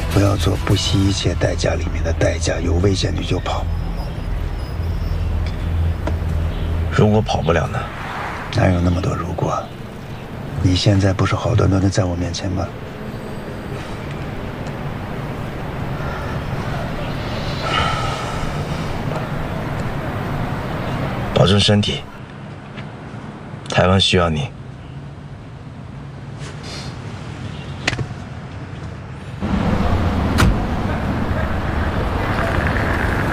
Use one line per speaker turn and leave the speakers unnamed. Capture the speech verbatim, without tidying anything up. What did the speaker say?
不要做不惜一切代价里面的代价，有危险你就跑。
如果跑不了呢？
哪有那么多如果？你现在不是好端端的在我面前吗？
保重身体，台湾需要你。